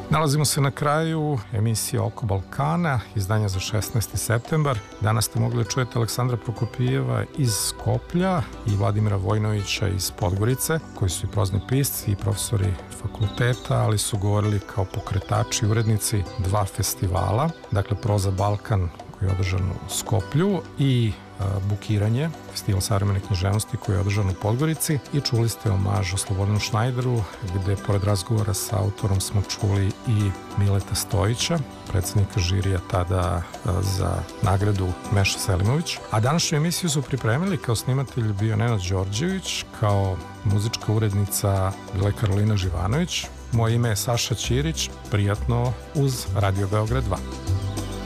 Nalazimo se na kraju emisije Oko Balkana, izdanja za 16. septembar. Danas ste mogli čujeti Aleksandra Prokopijeva iz Skoplja i Vladimira Vojnovića iz Podgorice, koji su i prozni pisci i profesori fakulteta, ali su govorili kao pokretači i urednici dva festivala, dakle Proza Balkan koji je održan u Skoplju i Bukiranje, festival savremene književnosti koji je održan u Podgorici, i čuli ste omaž o Slobodanu Šnajderu, gde pored razgovora sa autorom smo čuli i Mileta Stojića, predsednika žirija tada za nagradu Meša Selimović. A današnju emisiju su pripremili, kao snimatelj bio Nenad Đorđević, kao muzička urednica bila Karolina Živanović. Moje ime je Saša Ćirić, prijatno uz Radio Beograd 2.